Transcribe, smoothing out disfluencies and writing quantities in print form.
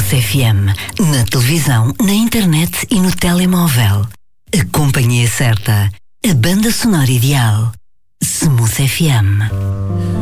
Smooth FM. Na televisão, na internet e no telemóvel. A companhia certa. A banda sonora ideal. Smooth FM.